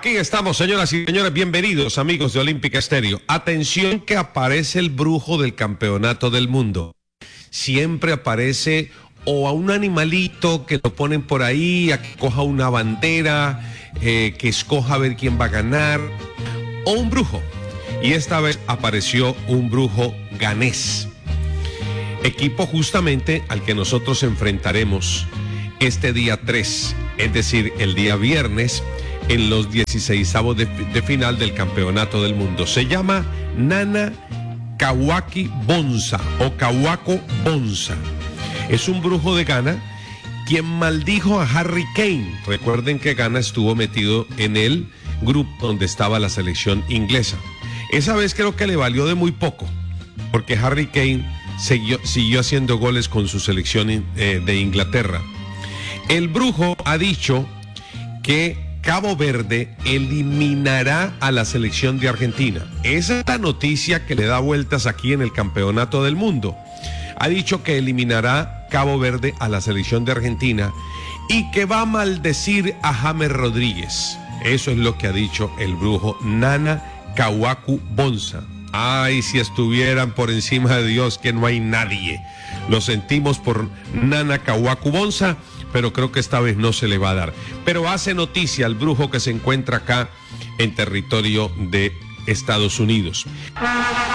Aquí estamos, señoras y señores, bienvenidos amigos de Olímpica Estéreo. Atención que aparece el brujo del campeonato del mundo. Siempre aparece o a un animalito que lo ponen por ahí, a que coja una bandera, que escoja a ver quién va a ganar, o un brujo. Y esta vez apareció un brujo ganés. Equipo justamente al que nosotros enfrentaremos este día 3, es decir, el día viernes, en los 16avos de final del campeonato del mundo. Se llama Nana Kawaki Bonza o Kawako Bonza. Es un brujo de Ghana quien maldijo a Harry Kane. Recuerden que Ghana estuvo metido en el grupo donde estaba la selección inglesa. Esa vez creo que le valió de muy poco, porque Harry Kane siguió haciendo goles con su selección de Inglaterra. El brujo ha dicho que Cabo Verde eliminará a la selección de Argentina. Esa es la noticia que le da vueltas aquí en el campeonato del mundo. Ha dicho que eliminará Cabo Verde a la selección de Argentina y que va a maldecir a James Rodríguez. Eso es lo que ha dicho el brujo Nana Kawaku Bonza. Ay, si estuvieran por encima de Dios, que no hay nadie. Lo sentimos por Nana Kawaku Bonza, pero creo que esta vez no se le va a dar. Pero hace noticia el brujo que se encuentra acá en territorio de Estados Unidos.